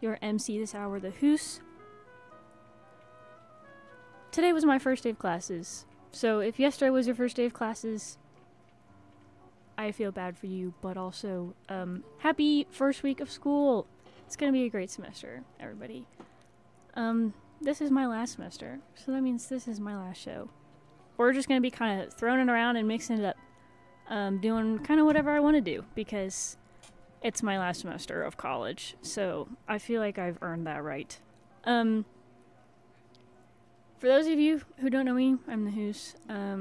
your MC this hour, the Hoos. Today was my first day of classes, so if yesterday was your first day of classes, I feel bad for you, but also, happy first week of school. It's gonna be a great semester, everybody. This is my last semester, so that means this is my last show. We're just gonna be kind of throwing it around and mixing it up, doing kind of whatever I want to do, because it's my last semester of college, so I feel like I've earned that right. For those of you who don't know me, I'm the Hoos.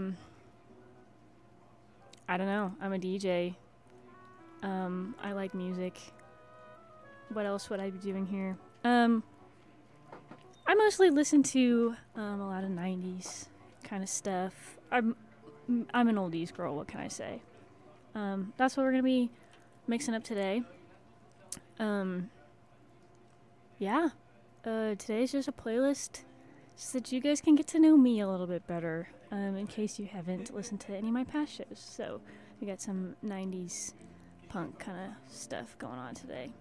I don't know. I'm a DJ. I like music. What else would I be doing here? I mostly listen to a lot of 90s kind of stuff. I'm an oldies girl, what can I say? That's what we're going to be mixing up today. Yeah. Today's just a playlist so that you guys can get to know me a little bit better, in case you haven't listened to any of my past shows. So we got some 90s punk kind of stuff going on today.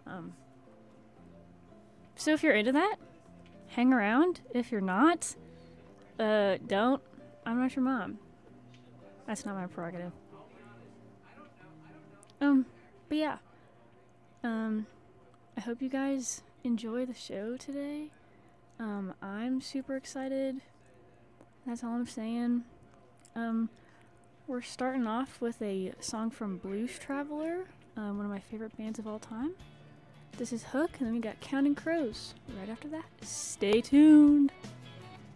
So if you're into that, hang around. If you're not, don't. I'm not your mom. That's not my prerogative. But yeah. I hope you guys enjoy the show today. I'm super excited. That's all I'm saying. We're starting off with a song from Blues Traveler, one of my favorite bands of all time. This is Hook, and then we got Counting Crows right after that. Stay tuned.